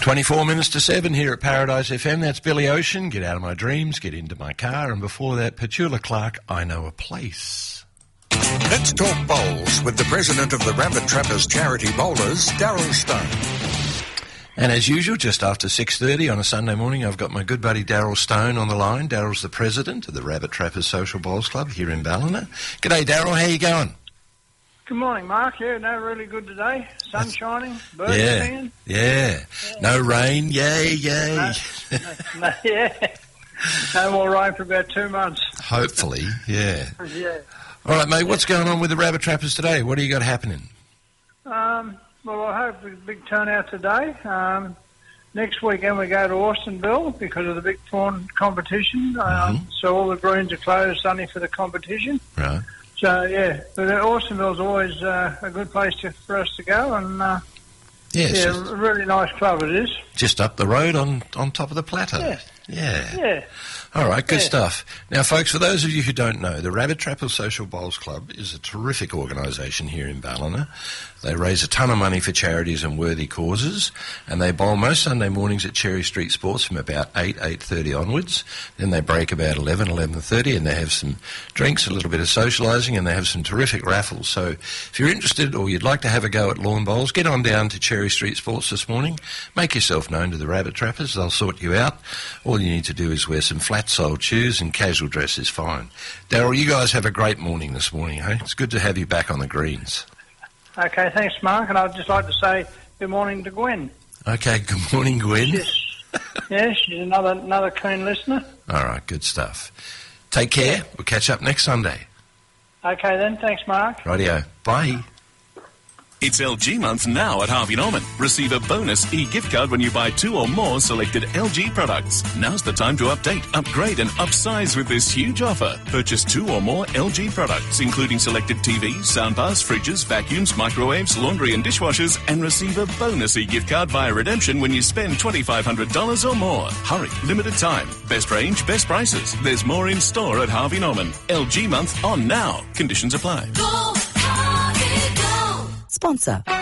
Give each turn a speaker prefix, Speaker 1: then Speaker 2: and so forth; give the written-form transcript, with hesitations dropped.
Speaker 1: 24 minutes to 7 here at Paradise FM. That's Billy Ocean, Get Out of My Dreams, Get Into My Car. And before that, Petula Clark, I Know a Place.
Speaker 2: Let's talk bowls with the president of the Rabbit Trappers Charity Bowlers, Daryl Stone.
Speaker 1: And as usual, just after 6:30 on a Sunday morning, I've got my good buddy Daryl Stone on the line. Daryl's the president of the Rabbit Trappers Social Bowls Club here in Ballina. G'day, Daryl. How you going?
Speaker 3: Good morning, Mark. Yeah, no, really good today. Sun shining, birds singing.
Speaker 1: Yeah. No rain. Yay.
Speaker 3: Yeah. No more rain for about 2 months.
Speaker 1: Hopefully, yeah.
Speaker 3: Yeah.
Speaker 1: All right, mate, what's going on with the Rabbit Trappers today? What do you got happening?
Speaker 3: Well, I hope a big turnout today. Next weekend we go to Austinville because of the big prawn competition. So all the greens are closed Sunday for the competition.
Speaker 1: Right.
Speaker 3: So, yeah, but Austinville's always a good place for us to go, and a really nice club it is.
Speaker 1: Just up the road on top of the plateau. Yeah. All right, good stuff. Now, folks, for those of you who don't know, the Rabbit Trappers Social Bowls Club is a terrific organisation here in Ballina. They raise a ton of money for charities and worthy causes, and they bowl most Sunday mornings at Cherry Street Sports from about 8:30 onwards. Then they break about 11:30, and they have some drinks, a little bit of socialising, and they have some terrific raffles. So if you're interested or you'd like to have a go at lawn bowls, get on down to Cherry Street Sports this morning. Make yourself known to the Rabbit Trappers. They'll sort you out. All you need to do is wear some flat-soled shoes, and casual dress is fine. Daryl, you guys have a great morning this morning, hey? It's good to have you back on the greens.
Speaker 3: Okay, thanks, Mark. And I'd just like to say good morning to Gwen.
Speaker 1: Okay, good morning, Gwen.
Speaker 3: She's another keen listener.
Speaker 1: All right, good stuff. Take care. We'll catch up next Sunday.
Speaker 3: Okay then, thanks, Mark.
Speaker 1: Rightio. Bye.
Speaker 4: It's LG month now at Harvey Norman. Receive a bonus e-gift card when you buy 2 or more selected LG products. Now's the time to update, upgrade and upsize with this huge offer. Purchase 2 or more LG products, including selected TVs, soundbars, fridges, vacuums, microwaves, laundry and dishwashers, and receive a bonus e-gift card via redemption when you spend $2,500 or more. Hurry, limited time. Best range, best prices. There's more in store at Harvey Norman. LG month on now. Conditions apply.
Speaker 5: Go, Harvey, go. Sponsor.